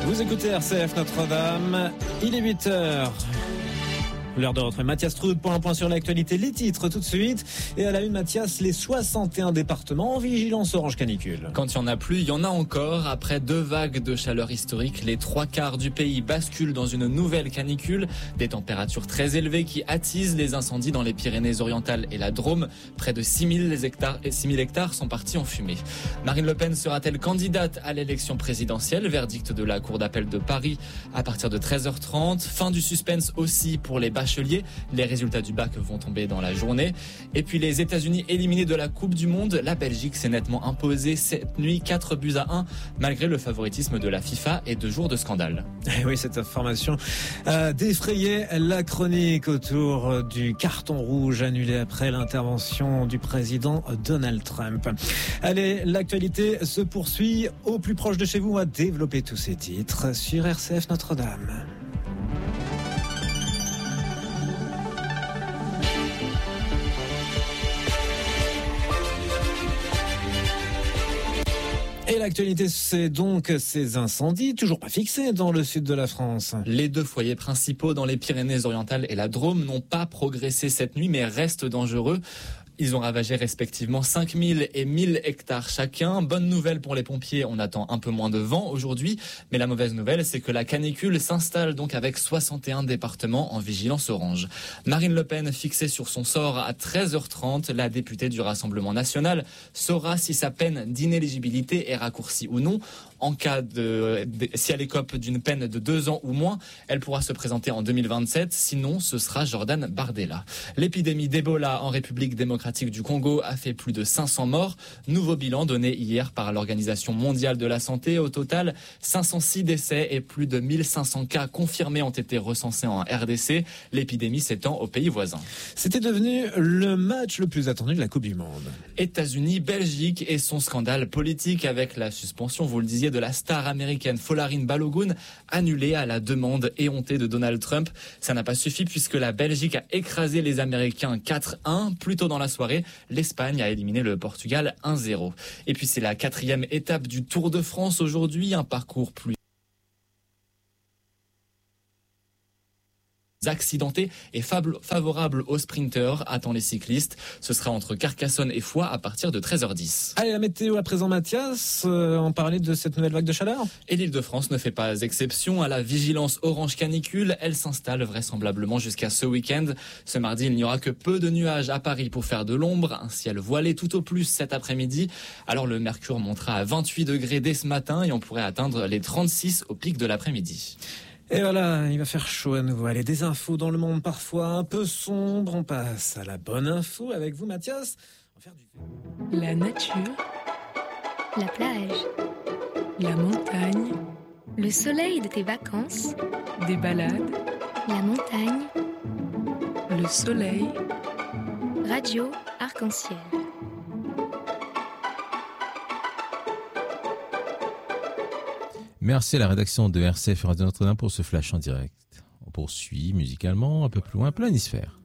Vous écoutez RCF Notre-Dame, il est 8h. L'heure de retrouver Mathias Trude pour un point sur l'actualité. Les titres tout de suite. Et à la une, Mathias, les 61 départements en vigilance orange canicule. Quand il n'y en a plus, il y en a encore. Après 2 vagues de chaleur historiques, les 3/4 du pays basculent dans une nouvelle canicule. Des températures très élevées qui attisent les incendies dans les Pyrénées-Orientales et la Drôme. Près de 6 000 hectares sont partis en fumée. Marine Le Pen sera-t-elle candidate à l'élection présidentielle? Verdict de la Cour d'appel de Paris à partir de 13h30. Fin du suspense aussi pour les bacheliers. Les résultats du bac vont tomber dans la journée. Et puis les États-Unis éliminés de la Coupe du Monde. La Belgique s'est nettement imposée cette nuit 4-1 malgré le favoritisme de la FIFA et 2 jours de scandale. Et oui, cette information a défrayé la chronique autour du carton rouge annulé après l'intervention du président Donald Trump. Allez, l'actualité se poursuit au plus proche de chez vous. On va développer tous ces titres sur RCF Notre-Dame. Et l'actualité, c'est donc ces incendies, toujours pas fixés dans le sud de la France. Les 2 foyers principaux dans les Pyrénées-Orientales et la Drôme n'ont pas progressé cette nuit, mais restent dangereux. Ils ont ravagé respectivement 5 000 et 1 000 hectares chacun. Bonne nouvelle pour les pompiers, on attend un peu moins de vent aujourd'hui. Mais la mauvaise nouvelle, c'est que la canicule s'installe donc avec 61 départements en vigilance orange. Marine Le Pen, fixée sur son sort à 13h30, la députée du Rassemblement national saura si sa peine d'inéligibilité est raccourcie ou non. En cas si elle écope d'une peine de 2 ans ou moins, elle pourra se présenter en 2027. Sinon, ce sera Jordan Bardella. L'épidémie d'Ebola en République démocratique du Congo a fait plus de 500 morts. Nouveau bilan donné hier par l'Organisation mondiale de la santé. Au total, 506 décès et plus de 1500 cas confirmés ont été recensés en RDC. L'épidémie s'étend aux pays voisins. C'était devenu le match le plus attendu de la Coupe du Monde. États-Unis, Belgique et son scandale politique avec la suspension, vous le disiez, de la star américaine Folarin Balogun, annulée à la demande éhontée de Donald Trump. Ça n'a pas suffi puisque la Belgique a écrasé les Américains 4-1. Plus tôt dans la soirée, l'Espagne a éliminé le Portugal 1-0. Et puis c'est la 4e étape du Tour de France aujourd'hui, un parcours plus accidenté et favorable aux sprinteurs, attend les cyclistes. Ce sera entre Carcassonne et Foix à partir de 13h10. Allez, la météo à présent, Mathias, on parlait de cette nouvelle vague de chaleur. Et l'Île-de-France ne fait pas exception à la vigilance orange canicule. Elle s'installe vraisemblablement jusqu'à ce week-end. Ce mardi, il n'y aura que peu de nuages à Paris pour faire de l'ombre. Un ciel voilé tout au plus cet après-midi. Alors le mercure montera à 28 degrés dès ce matin et on pourrait atteindre les 36 au pic de l'après-midi. Et voilà, il va faire chaud à nouveau. Allez, des infos dans le monde parfois un peu sombres. On passe à la bonne info avec vous, Mathias. On va faire du... La nature, la plage, la montagne, le soleil de tes vacances, des balades, la montagne, le soleil, radio arc-en-ciel. Merci à la rédaction de RCF Radio Notre-Dame pour ce flash en direct. On poursuit musicalement un peu plus loin, Planisphère.